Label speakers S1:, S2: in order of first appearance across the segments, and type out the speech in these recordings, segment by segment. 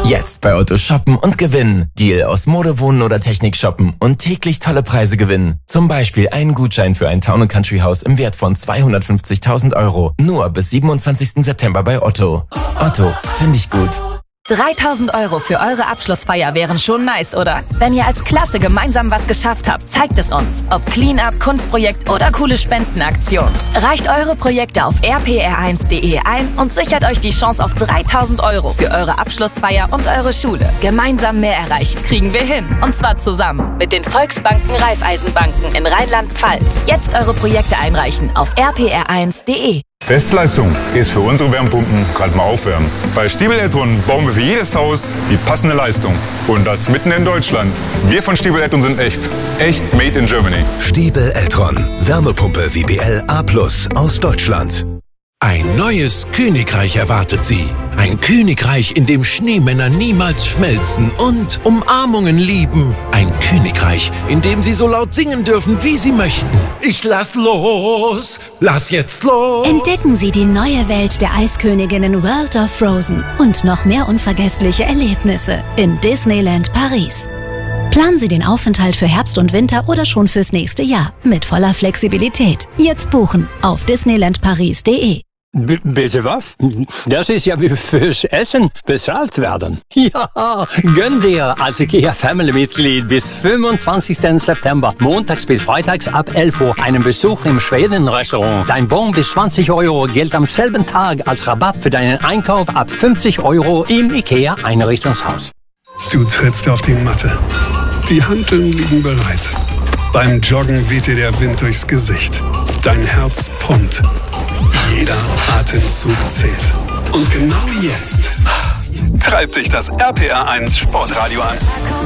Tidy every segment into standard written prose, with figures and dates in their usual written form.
S1: Jetzt bei Otto shoppen und gewinnen. Deal aus Mode, Wohnen oder Technik shoppen und täglich tolle Preise gewinnen. Zum Beispiel einen Gutschein für ein Town & Country Haus im Wert von 250.000 €. Nur bis 27. September bei Otto. Otto, finde ich gut.
S2: 3.000 € für eure Abschlussfeier wären schon nice, oder? Wenn ihr als Klasse gemeinsam was geschafft habt, zeigt es uns. Ob Cleanup, Kunstprojekt oder coole Spendenaktion. Reicht eure Projekte auf rpr1.de ein und sichert euch die Chance auf 3.000 € für eure Abschlussfeier und eure Schule. Gemeinsam mehr erreichen kriegen wir hin. Und zwar zusammen mit den Volksbanken Raiffeisenbanken in Rheinland-Pfalz. Jetzt eure Projekte einreichen auf rpr1.de.
S3: Bestleistung ist für unsere Wärmepumpen gerade mal aufwärmen. Bei Stiebel Eltron bauen wir für jedes Haus die passende Leistung. Und das mitten in Deutschland. Wir von Stiebel Eltron sind echt. Echt made in Germany.
S4: Stiebel Eltron. Wärmepumpe WBL A+ aus Deutschland.
S5: Ein neues Königreich erwartet Sie. Ein Königreich, in dem Schneemänner niemals schmelzen und Umarmungen lieben. Ein Königreich, in dem Sie so laut singen dürfen, wie Sie möchten. Ich lass los! Lass jetzt los!
S6: Entdecken Sie die neue Welt der Eisköniginnen World of Frozen und noch mehr unvergessliche Erlebnisse in Disneyland Paris. Planen Sie den Aufenthalt für Herbst und Winter oder schon fürs nächste Jahr mit voller Flexibilität. Jetzt buchen auf disneylandparis.de.
S7: Bitte was? Das ist ja wie fürs Essen bezahlt werden. Ja, gönn dir als IKEA-Family-Mitglied bis 25. September, montags bis freitags ab 11 Uhr, einen Besuch im Schweden-Restaurant. Dein Bon bis 20 € gilt am selben Tag als Rabatt für deinen Einkauf ab 50 € im IKEA-Einrichtungshaus.
S8: Du trittst auf die Matte. Die Hanteln liegen bereit. Beim Joggen weht dir der Wind durchs Gesicht. Dein Herz pumpt. Jeder Atemzug zählt. Und genau jetzt treibt dich das RPR1 Sportradio an.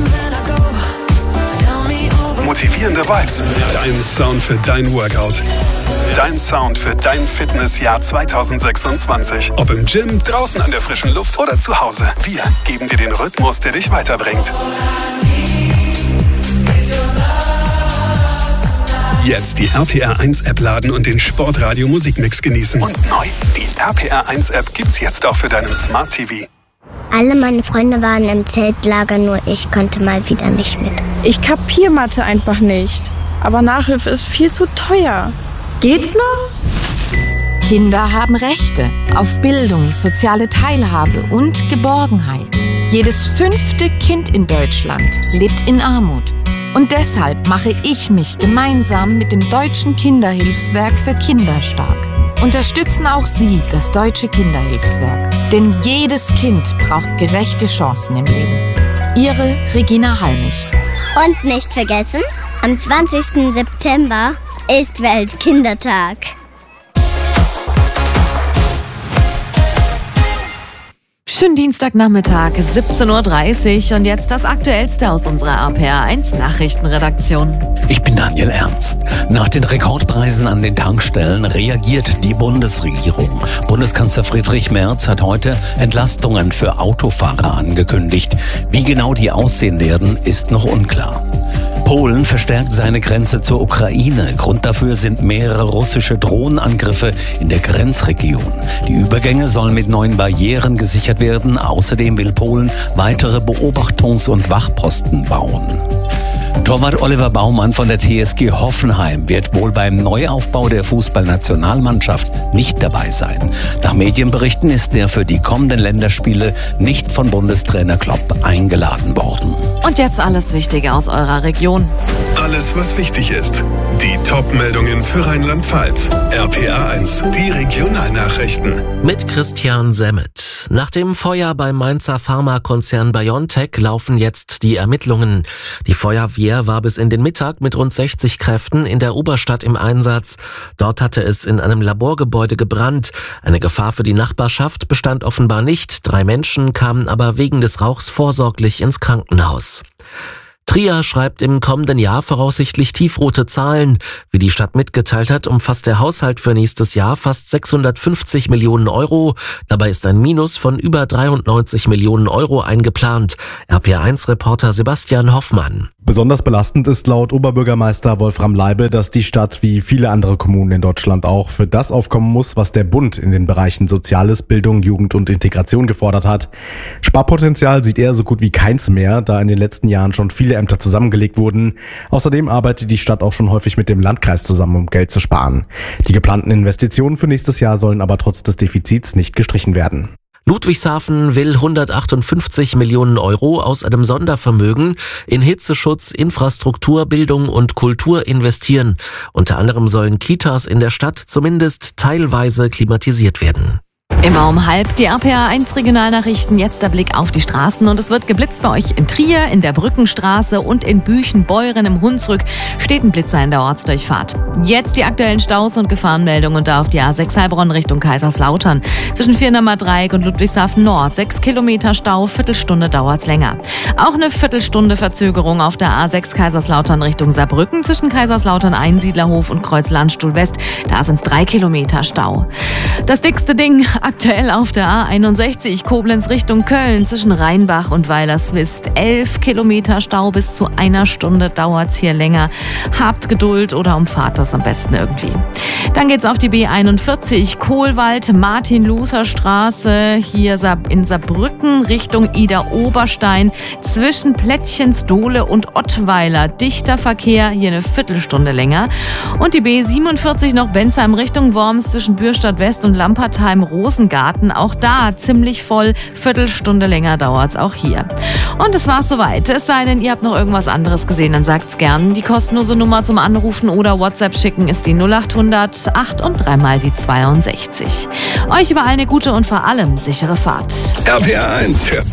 S8: Motivierende Vibes. Dein Sound für dein Workout. Dein Sound für dein Fitnessjahr 2026. Ob im Gym, draußen an der frischen Luft oder zu Hause. Wir geben dir den Rhythmus, der dich weiterbringt. Jetzt die RPR1-App laden und den Sportradio Musikmix genießen. Und neu, die RPR1-App gibt's jetzt auch für deinen Smart TV.
S9: Alle meine Freunde waren im Zeltlager, nur ich konnte mal wieder nicht mit.
S10: Ich kapier Mathe einfach nicht. Aber Nachhilfe ist viel zu teuer. Geht's noch?
S11: Kinder haben Rechte auf Bildung, soziale Teilhabe und Geborgenheit. Jedes 5. Kind in Deutschland lebt in Armut. Und deshalb mache ich mich gemeinsam mit dem Deutschen Kinderhilfswerk für Kinder stark. Unterstützen auch Sie das Deutsche Kinderhilfswerk. Denn jedes Kind braucht gerechte Chancen im Leben. Ihre Regina Halmich.
S9: Und nicht vergessen, am 20. September ist Weltkindertag.
S12: Schönen Dienstagnachmittag, 17:30 Uhr und jetzt das Aktuellste aus unserer RPR1 Nachrichtenredaktion.
S5: Ich bin Daniel Ernst. Nach den Rekordpreisen an den Tankstellen reagiert die Bundesregierung. Bundeskanzler Friedrich Merz hat heute Entlastungen für Autofahrer angekündigt. Wie genau die aussehen werden, ist noch unklar. Polen verstärkt seine Grenze zur Ukraine. Grund dafür sind mehrere russische Drohnenangriffe in der Grenzregion. Die Übergänge sollen mit neuen Barrieren gesichert werden. Außerdem will Polen weitere Beobachtungs- und Wachposten bauen. Torwart Oliver Baumann von der TSG Hoffenheim wird wohl beim Neuaufbau der Fußballnationalmannschaft nicht dabei sein. Nach Medienberichten ist er für die kommenden Länderspiele nicht von Bundestrainer Klopp eingeladen worden.
S12: Und jetzt alles Wichtige aus eurer Region.
S8: Alles, was wichtig ist. Die Top-Meldungen für Rheinland-Pfalz. RPR1, die Regionalnachrichten.
S13: Mit Christian Semmet. Nach dem Feuer beim Mainzer Pharmakonzern BioNTech laufen jetzt die Ermittlungen. Die Feuerwehr war bis in den Mittag mit rund 60 Kräften in der Oberstadt im Einsatz. Dort hatte es in einem Laborgebäude gebrannt. Eine Gefahr für die Nachbarschaft bestand offenbar nicht. 3 Menschen kamen aber wegen des Rauchs vorsorglich ins Krankenhaus. Trier schreibt im kommenden Jahr voraussichtlich tiefrote Zahlen. Wie die Stadt mitgeteilt hat, umfasst der Haushalt für nächstes Jahr fast 650 Millionen Euro. Dabei ist ein Minus von über 93 Millionen Euro eingeplant. RPR1-Reporter Sebastian Hoffmann.
S14: Besonders belastend ist laut Oberbürgermeister Wolfram Leibe, dass die Stadt wie viele andere Kommunen in Deutschland auch für das aufkommen muss, was der Bund in den Bereichen Soziales, Bildung, Jugend und Integration gefordert hat. Sparpotenzial sieht er so gut wie keins mehr, da in den letzten Jahren schon viele Ämter zusammengelegt wurden. Außerdem arbeitet die Stadt auch schon häufig mit dem Landkreis zusammen, um Geld zu sparen. Die geplanten Investitionen für nächstes Jahr sollen aber trotz des Defizits nicht gestrichen werden.
S13: Ludwigshafen will 158 Millionen Euro aus einem Sondervermögen in Hitzeschutz, Infrastruktur, Bildung und Kultur investieren. Unter anderem sollen Kitas in der Stadt zumindest teilweise klimatisiert werden.
S12: Immer um 12:30 die RPA1 Regionalnachrichten. Jetzt der Blick auf die Straßen und es wird geblitzt bei euch in Trier, in der Brückenstraße und in Büchen-Beuren im Hunsrück steht ein Blitzer in der Ortsdurchfahrt. Jetzt die aktuellen Staus und Gefahrenmeldungen und da auf die A6 Heilbronn Richtung Kaiserslautern. Zwischen Viernamer Dreieck und Ludwigshafen Nord 6 Kilometer Stau, Viertelstunde dauert's länger. Auch eine Viertelstunde Verzögerung auf der A6 Kaiserslautern Richtung Saarbrücken zwischen Kaiserslautern Einsiedlerhof und Kreuz-Landstuhl West. Da sind's 3 Kilometer Stau. Das dickste Ding aktuell auf der A61 Koblenz Richtung Köln zwischen Rheinbach und Weilerswist. 11 Kilometer Stau, bis zu 1 Stunde dauert's hier länger. Habt Geduld oder umfahrt das am besten irgendwie. Dann geht's auf die B41 Kohlwald, Martin-Luther-Straße, hier in Saarbrücken Richtung Ida-Oberstein zwischen Plättchensdohle und Ottweiler. Dichter Verkehr, hier eine Viertelstunde länger. Und die B47 noch Bensheim Richtung Worms zwischen Bürstadt West und Lampertheim-Rosengarten. Auch da ziemlich voll, Viertelstunde länger dauert's auch hier. Und es war's soweit. Es sei denn, ihr habt noch irgendwas anderes gesehen, dann sagt's gern. Die kostenlose Nummer zum Anrufen oder WhatsApp schicken ist die 0800 8 und 3 mal die 62. Euch überall eine gute und vor allem sichere Fahrt.
S4: RPA1, hört